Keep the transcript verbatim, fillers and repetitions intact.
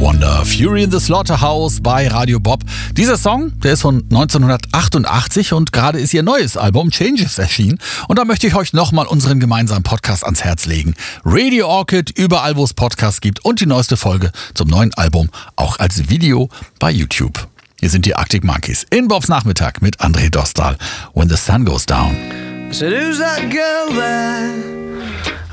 Wonder, Fury in the Slaughterhouse bei Radio Bob. Dieser Song, der ist von neunzehnhundertachtundachtzig und gerade ist ihr neues Album Changes erschienen. Und da möchte ich euch nochmal unseren gemeinsamen Podcast ans Herz legen. Radio Orchid, überall wo es Podcasts gibt und die neueste Folge zum neuen Album auch als Video bei YouTube. Hier sind die Arctic Monkeys in Bobs Nachmittag mit André Dostal. When the Sun Goes Down. I said, who's that girl there?